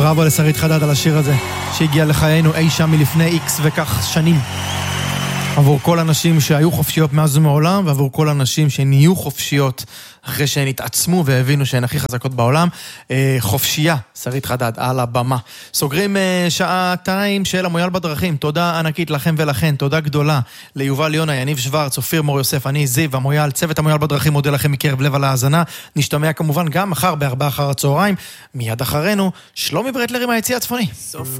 בראבו לשרית חדד על השיר הזה שהגיע לחיינו אי שם מלפני איקס וכך שנים, עבור כל אנשים שהיו חופשיות מאז ומעולם, ועבור כל אנשים שנהיו חופשיות אחרי שהן התעצמו והבינו שהן הכי חזקות בעולם. חופשייה, שרית חדד על הבמה. סוגרים שעתיים של המויאל בדרכים. תודה ענקית לכם ולכן, תודה גדולה ליובל יונה, יניב שוורץ, אופיר מור יוסף, אני זיו, המויאל, צוות המויאל בדרכים, מודה לכם מקרב לב על ההאזנה. נשתמע כמובן גם מחר ב4 אחר הצהריים. מיד אחרינו שלומי ברטלר עם היציע הצפוני.